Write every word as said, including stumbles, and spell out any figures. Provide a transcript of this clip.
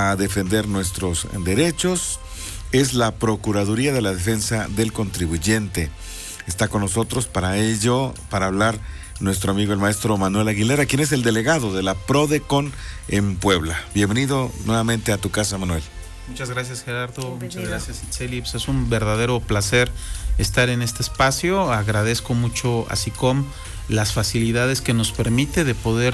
a defender nuestros derechos es la Procuraduría de la Defensa del Contribuyente. Está con nosotros para ello, para hablar, nuestro amigo el maestro Manuel Aguilera, quien es el delegado de la PRODECON en Puebla. Bienvenido nuevamente a tu casa, Manuel. Muchas gracias, Gerardo. Bienvenido. Muchas gracias, Itzeli. Pues es un verdadero placer estar en este espacio. Agradezco mucho a SICOM las facilidades que nos permite de poder